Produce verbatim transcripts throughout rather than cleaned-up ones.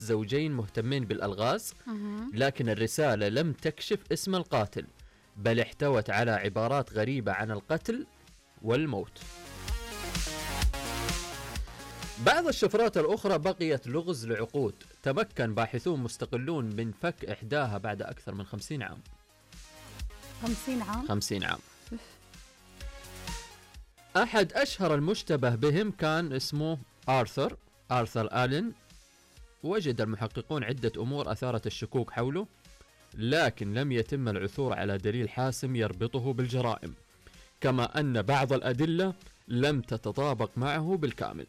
زوجين مهتمين بالألغاز، لكن الرسالة لم تكشف اسم القاتل، بل احتوت على عبارات غريبة عن القتل والموت. بعض الشفرات الأخرى بقيت لغز لعقود، تمكن باحثون مستقلون من فك إحداها بعد أكثر من خمسين عام. خمسين عام؟ خمسين عام. أحد أشهر المشتبه بهم كان اسمه آرثر آرثر آلين. وجد المحققون عدة أمور أثارت الشكوك حوله، لكن لم يتم العثور على دليل حاسم يربطه بالجرائم، كما أن بعض الأدلة لم تتطابق معه بالكامل.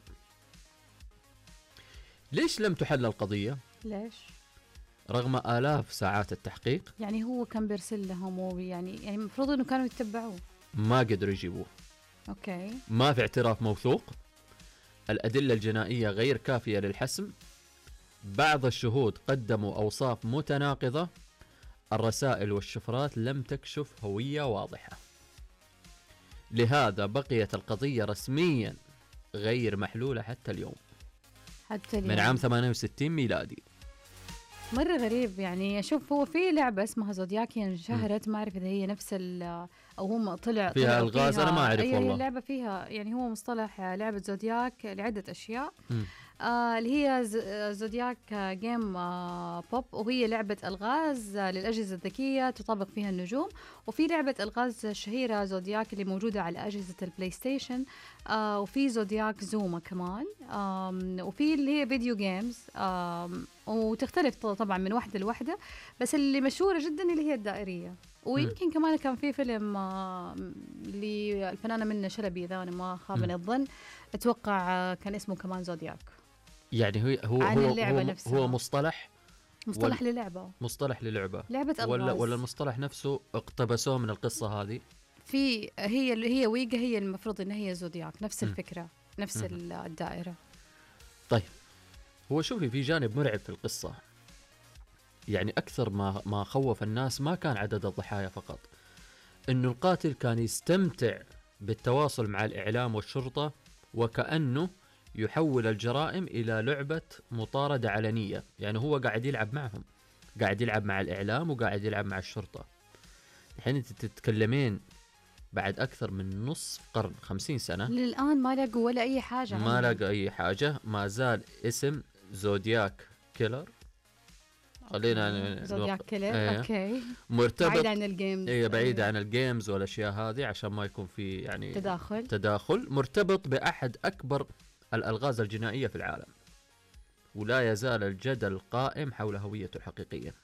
ليش لم تحل القضية؟ ليش؟ رغم آلاف ساعات التحقيق. يعني هو كان بيرسل لهم ويعني يعني المفروض إنه كانوا يتبعوه. ما قدروا يجيبوه. أوكي. ما في اعتراف موثوق. الأدلة الجنائية غير كافية للحسم. بعض الشهود قدموا أوصاف متناقضة. الرسائل والشفرات لم تكشف هوية واضحة. لهذا بقيت القضية رسميا غير محلولة حتى اليوم. حتى اليوم. من عام ثمانية وستين ميلادي. مرة غريب. يعني شوف، هو في لعبة اسمها زودياكي انشهرت، ما أعرف إذا هي نفس ال أو هم طلع فيها الغاز. أنا ما أعرف والله. والله. هي اللعبة فيها يعني هو مصطلح لعبة زودياك لعدة أشياء. م. آه اللي هي زودياك جيم آه بوب، وهي لعبة ألغاز للأجهزة الذكية تطابق فيها النجوم. وفي لعبة ألغاز شهيرة زودياك اللي موجودة على أجهزة البلاي ستيشن. آه وفي زودياك زوما كمان. وفي اللي هي فيديو جيمز، وتختلف طبعا من واحدة لواحدة، بس اللي مشهورة جدا اللي هي الدائرية. ويمكن م. كمان كان في فيلم آه للفنانة منة شلبي، إذا أنا ما خابني الظن، أتوقع آه كان اسمه كمان زودياك. يعني هو هو عن هو, اللعبة هو, نفسها. هو مصطلح مصطلح للعبة. مصطلح للعبة. لعبة ألغاز. ولا ولا المصطلح نفسه اقتبسوه من القصة هذه. في هي هي ويجا، هي المفروض إن هي زودياك، نفس الفكرة، نفس م. الدائرة. طيب، هو شوفي في جانب مرعب في القصة. يعني أكثر ما ما خوف الناس ما كان عدد الضحايا فقط، إنه القاتل كان يستمتع بالتواصل مع الإعلام والشرطة، وكأنه يحول الجرائم إلى لعبة مطاردة علنية. يعني هو قاعد يلعب معهم، قاعد يلعب مع الإعلام وقاعد يلعب مع الشرطة. الحين أنت تتكلمين بعد أكثر من نصف قرن، خمسين سنة، للآن ما لقوا ولا أي حاجة. ما لقوا أي حاجة. ما زال اسم زودياك كيلر. خلينا زودياك كيلر. ايه. اوكي. مرتبط بعيد عن الجيمز. ايه بعيد عن الجيمز والاشياء هذه، عشان ما يكون في يعني تداخل. تداخل. مرتبط باحد اكبر الالغاز الجنائيه في العالم، ولا يزال الجدل قائم حول هويته الحقيقيه.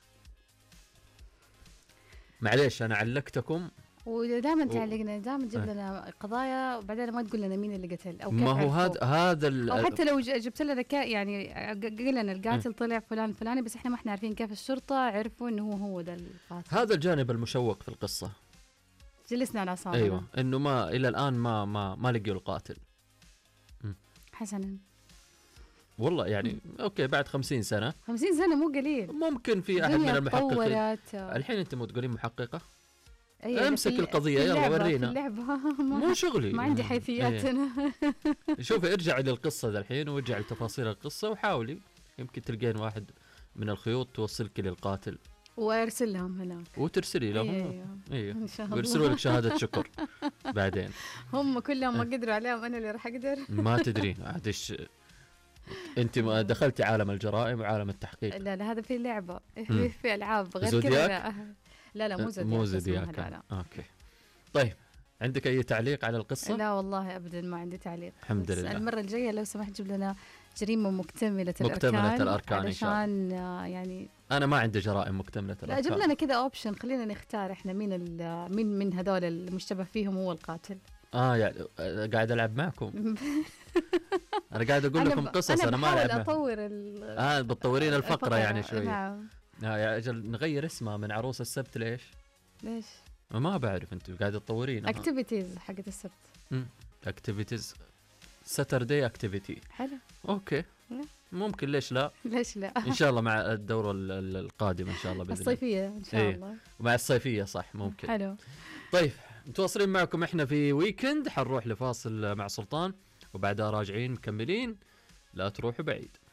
معليش انا علقتكم، ودائما تعلقنا، دائما تجيب لنا قضايا وبعدين ما تقول لنا مين اللي قتل او كيف. ما هو هذا هذا او حتى لو جبت لنا كا يعني قال لنا القاتل طلع فلان فلاني، بس احنا ما احنا عارفين كيف الشرطه عرفوا انه هو هو ده القاتل. هذا الجانب المشوق في القصه. جلسنا على اعصابنا. ايوه، انه ما الى الان ما ما ما لقيوا القاتل. م. حسنا والله يعني م. اوكي، بعد خمسين سنه. خمسين سنه مو قليل. ممكن في احد من المحققين. الحين انت مو تقولين محققه؟ أيه، امسك القضيه، يلا ورينا. مو شغلي، ما عندي حيثيات انا. شوفي، ارجعي للقصه ذا الحين وارجعي لتفاصيل القصه وحاولي، يمكن تلقين واحد من الخيوط توصلك للقاتل وارسل لهم هناك وترسلي لهم. ايوه ايوه ان شاء الله، ويرسلوا لك شهاده شكر بعدين. هم كلهم ما قدروا عليهم، انا اللي راح اقدر. ما تدرين عاد ايش انت ما دخلتي عالم الجرائم وعالم التحقيق. لا لا، هذا في لعبه، في العاب غير كذا. لا لا مو زودياك. مو زودياك. لا لا. اوكي طيب، عندك اي تعليق على القصه؟ لا والله ابدا ما عندي تعليق. الحمد لله. المره الجايه لو سمحت جيب لنا جريمه مكتمله الاركان. مكتمله الاركان ان شاء الله. يعني انا ما عندي جرائم مكتمله الاركان. لا، جيب لنا كذا اوبشن، خلينا نختار احنا مين مين من هذول المشتبه فيهم هو القاتل. اه يعني قاعد العب معكم. انا قاعد اقول لكم قصص، انا, أنا ما العب. انا اطور ال اه بتطورين الفقره, الفقرة يعني شوي. نعم. اه يا اجل نغير اسمها من عروس السبت. ليش؟ ليش؟ ما بعرف، انت قاعد تطورين. اكتيفيتيز حقت السبت. امم اكتيفيتيز ساتردي اكتيفيتي. حلو. اوكي لا. ممكن، ليش لا؟ ليش لا؟ ان شاء الله مع الدوره القادمه ان شاء الله باذن الصيفيه ان شاء ايه. الله. ومع الصيفيه صح ممكن. حلو. طيب متواصلين معكم احنا في ويكند، حنروح لفاصل مع سلطان وبعدها راجعين مكملين، لا تروحوا بعيد.